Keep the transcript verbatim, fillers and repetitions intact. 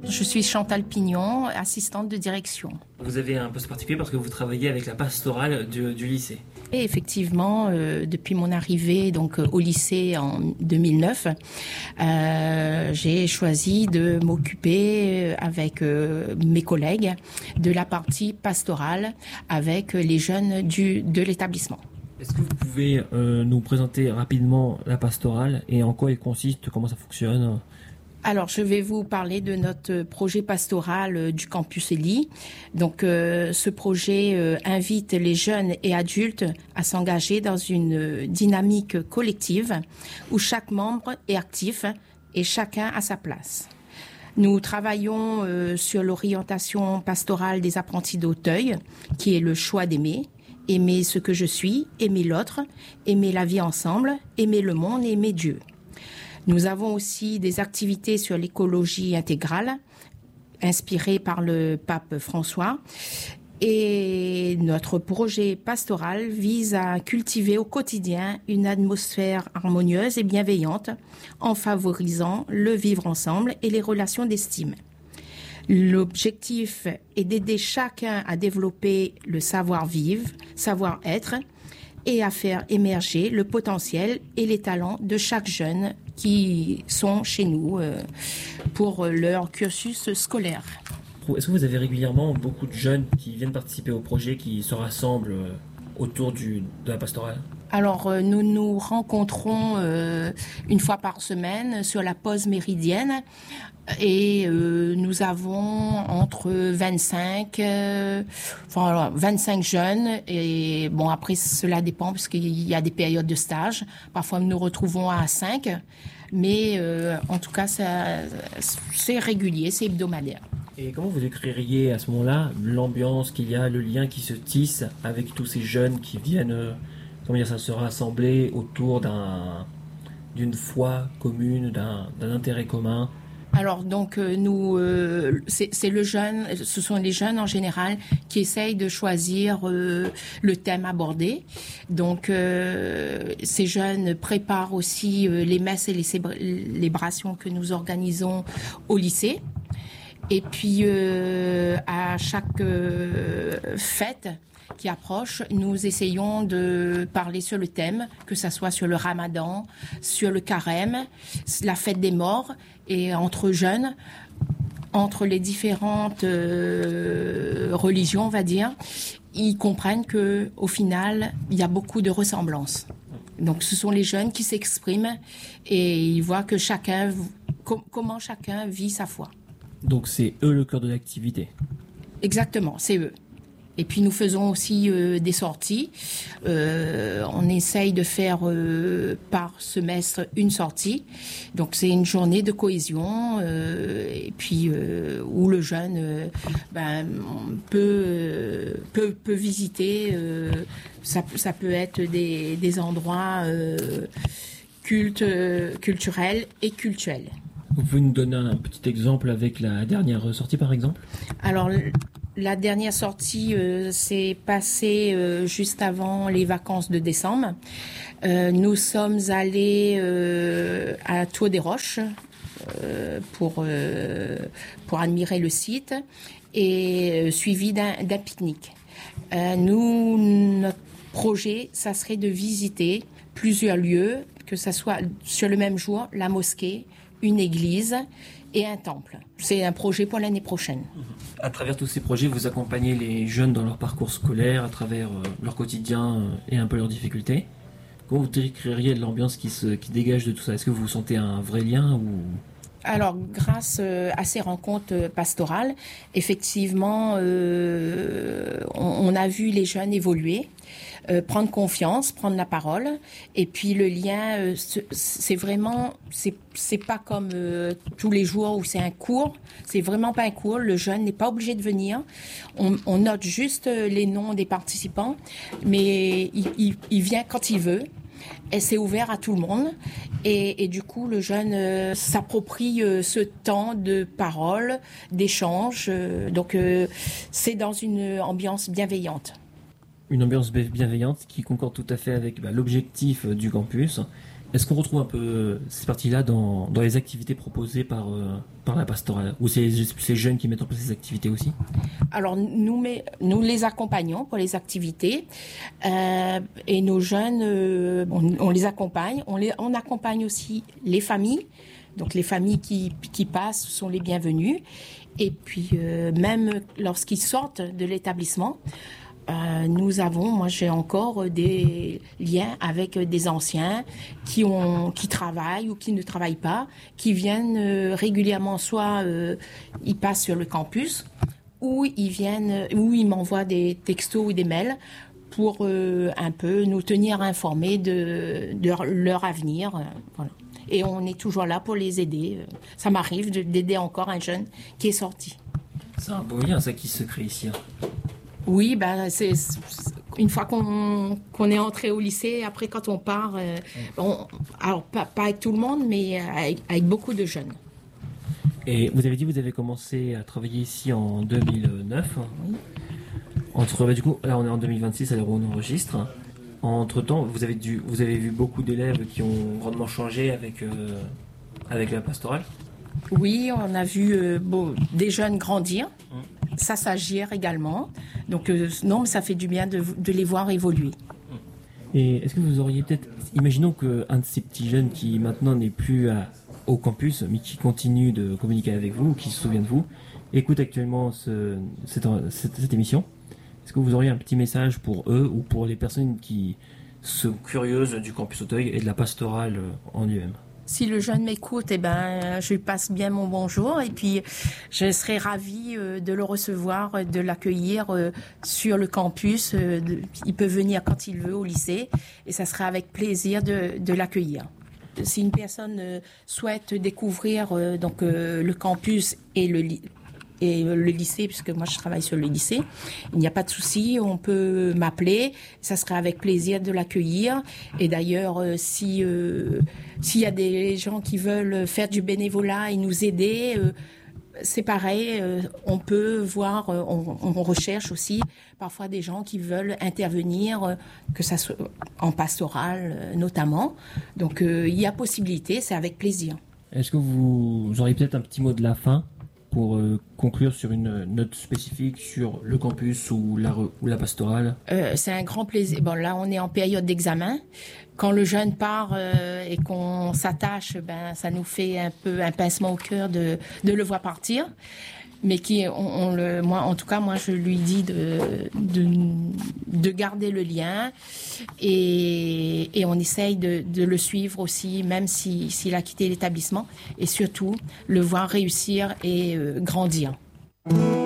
Je suis Chantal Pignon, assistante de direction. Vous avez un poste particulier parce que vous travaillez avec la pastorale du, du lycée. Et effectivement, euh, depuis mon arrivée donc au lycée en deux mille neuf, euh, j'ai choisi de m'occuper avec euh, mes collègues de la partie pastorale avec les jeunes du, de l'établissement. Est-ce que vous pouvez euh, nous présenter rapidement la pastorale et en quoi elle consiste, comment ça fonctionne ? Alors, je vais vous parler de notre projet pastoral du campus Élie. Donc, euh, ce projet euh, invite les jeunes et adultes à s'engager dans une dynamique collective où chaque membre est actif et chacun a sa place. Nous travaillons euh, sur l'orientation pastorale des apprentis d'Auteuil, qui est le choix d'aimer. Aimer ce que je suis, aimer l'autre, aimer la vie ensemble, aimer le monde et aimer Dieu. Nous avons aussi des activités sur l'écologie intégrale, inspirées par le pape François. Et notre projet pastoral vise à cultiver au quotidien une atmosphère harmonieuse et bienveillante en favorisant le vivre ensemble et les relations d'estime. L'objectif est d'aider chacun à développer le savoir-vivre, savoir-être et à faire émerger le potentiel et les talents de chaque jeune qui sont chez nous euh, pour leur cursus scolaire. Est-ce que vous avez régulièrement beaucoup de jeunes qui viennent participer au projet, qui se rassemblent autour du, de la pastorale ? Alors, euh, nous nous rencontrons euh, une fois par semaine sur la pause méridienne et euh, nous avons entre vingt-cinq, euh, enfin, vingt-cinq jeunes et bon, après cela dépend parce qu'il y a des périodes de stage. Parfois, nous nous retrouvons à cinq, mais euh, en tout cas, ça, c'est régulier, c'est hebdomadaire. Et comment vous décririez à ce moment-là l'ambiance qu'il y a, le lien qui se tisse avec tous ces jeunes qui viennent, euh, comment dire, ça se rassembler autour d'un, d'une foi commune, d'un, d'un intérêt commun ? Alors donc euh, nous, euh, c'est, c'est le jeune, ce sont les jeunes en général qui essayent de choisir euh, le thème abordé. Donc euh, ces jeunes préparent aussi euh, les messes et les célébrations que nous organisons au lycée. Et puis euh, à chaque euh, fête qui approche, nous essayons de parler sur le thème, que ça soit sur le Ramadan, sur le Carême, la fête des morts, et entre jeunes, entre les différentes euh, religions, on va dire, ils comprennent que au final, il y a beaucoup de ressemblances. Donc, ce sont les jeunes qui s'expriment et ils voient que chacun, com- comment chacun vit sa foi. Donc, c'est eux le cœur de l'activité. Exactement, c'est eux. Et puis nous faisons aussi euh, des sorties. Euh, on essaye de faire euh, par semestre une sortie. Donc c'est une journée de cohésion euh, et puis euh, où le jeune euh, ben, peut, euh, peut peut visiter. Euh, ça, ça peut être des, des endroits euh, cultes, euh, culturels et cultuels. Vous pouvez nous donner un petit exemple avec la dernière sortie, par exemple ? Alors, la dernière sortie euh, s'est passée euh, juste avant les vacances de décembre. Euh, nous sommes allés euh, à Tour des Roches euh, pour, euh, pour admirer le site et euh, suivi d'un, d'un pique-nique. Euh, nous, notre projet, ça serait de visiter plusieurs lieux, que ça soit sur le même jour, la mosquée, une église et un temple. C'est un projet pour l'année prochaine. À travers tous ces projets, vous accompagnez les jeunes dans leur parcours scolaire, à travers euh, leur quotidien euh, et un peu leurs difficultés. Comment vous décririez l'ambiance qui, se, qui dégage de tout ça ? Est-ce que vous sentez un vrai lien ou... Alors, grâce euh, à ces rencontres euh, pastorales, effectivement, euh, on, on a vu les jeunes évoluer, euh, prendre confiance, prendre la parole. Et puis le lien, euh, c'est vraiment, c'est, c'est pas comme euh, tous les jours où c'est un cours. C'est vraiment pas un cours. Le jeune n'est pas obligé de venir. On, on note juste les noms des participants, mais il, il, il vient quand il veut. Et c'est ouvert à tout le monde et, et du coup le jeune euh, s'approprie euh, ce temps de parole, d'échange. Euh, donc euh, c'est dans une ambiance bienveillante. Une ambiance bienveillante qui concorde tout à fait avec bah, l'objectif du campus. Est-ce qu'on retrouve un peu ces parties-là dans, dans les activités proposées par, euh, par la pastorale? Ou c'est ces jeunes qui mettent en place ces activités aussi? Alors, nous, mais, nous les accompagnons pour les activités. Euh, et nos jeunes, euh, on, on les accompagne. On, les, on accompagne aussi les familles. Donc, les familles qui, qui passent sont les bienvenues. Et puis, euh, même lorsqu'ils sortent de l'établissement, Euh, nous avons, moi j'ai encore des liens avec des anciens qui ont, qui travaillent ou qui ne travaillent pas, qui viennent euh, régulièrement, soit euh, ils passent sur le campus, ou ils viennent, ou ils m'envoient des textos ou des mails pour euh, un peu nous tenir informés de, de leur avenir. Euh, voilà. Et on est toujours là pour les aider. Ça m'arrive d'aider encore un jeune qui est sorti. C'est un beau lien ça qui se crée ici. Hein. Oui, ben c'est, c'est une fois qu'on, qu'on est entré au lycée, après quand on part, euh, on, alors pas, pas avec tout le monde, mais avec, avec beaucoup de jeunes. Et vous avez dit que vous avez commencé à travailler ici en deux mille neuf. Oui. Entre, bah, du coup, là on est en deux mille vingt-six, à l'heure où on enregistre. Entre-temps, vous avez, dû, vous avez vu beaucoup d'élèves qui ont grandement changé avec, euh, avec la pastorale? Oui, on a vu euh, bon, des jeunes grandir, mmh. ça s'agir également. Donc euh, non, mais ça fait du bien de, de les voir évoluer. Et est-ce que vous auriez peut-être... Imaginons qu'un de ces petits jeunes qui maintenant n'est plus à, au campus, mais qui continue de communiquer avec vous, qui se souvient de vous, écoute actuellement ce, cette, cette, cette émission. Est-ce que vous auriez un petit message pour eux ou pour les personnes qui sont curieuses du campus Auteuil et de la pastorale en lui-même? Si le jeune m'écoute, eh ben, je lui passe bien mon bonjour et puis je serai ravie de le recevoir, de l'accueillir sur le campus. Il peut venir quand il veut au lycée et ça sera avec plaisir de, de l'accueillir. Si une personne souhaite découvrir donc le campus et le et le lycée, puisque moi je travaille sur le lycée, il n'y a pas de souci, on peut m'appeler, ça serait avec plaisir de l'accueillir. Et d'ailleurs, euh, si euh, s'il y a des gens qui veulent faire du bénévolat et nous aider, euh, c'est pareil, euh, on peut voir, euh, on, on recherche aussi parfois des gens qui veulent intervenir, euh, que ça soit en pastoral euh, notamment. Donc euh, il y a possibilité, c'est avec plaisir. Est-ce que vous auriez peut-être un petit mot de la fin pour euh, conclure sur une note spécifique sur le campus ou la, ou la pastorale? euh, C'est un grand plaisir. Bon, là, on est en période d'examen. Quand le jeune part euh, et qu'on s'attache, ben, ça nous fait un peu un pincement au cœur de, de le voir partir. Mais qui, on, on le, moi, en tout cas, moi, je lui dis de, de, de garder le lien et, et on essaye de, de le suivre aussi, même si, s'il a quitté l'établissement, et surtout le voir réussir et euh, grandir.